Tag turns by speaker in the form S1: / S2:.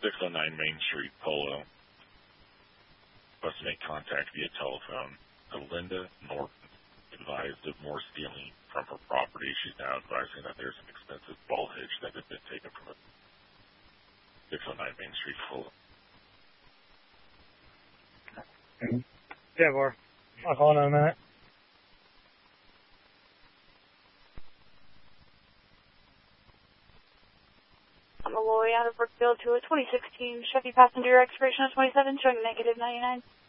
S1: 609 Main Street, Polo. Must make contact via telephone. Linda Norton advised of more stealing from her property. She's now advising that there's an expensive ball hitch that had been taken from it. 609 Main Street, Polo.
S2: Yeah, boy. I'll call in a minute.
S3: I'm Aloy out of Brookfield to a 2016 Chevy Passenger, expiration of 27, showing negative 99.